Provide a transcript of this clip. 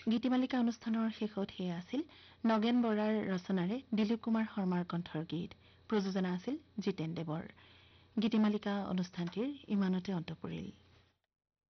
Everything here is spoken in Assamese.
গীতিমালিকা অনুষ্ঠানৰ শেষত সেয়া আছিল নগেন বৰাৰ ৰচনাৰে দিলীপ কুমাৰ শৰ্মাৰ কণ্ঠৰ গীত প্ৰযোজনা আছিল জিতেন দেৱৰ গীতিমালিকা অনুষ্ঠানটিৰ ইমানতে অন্ত পৰিল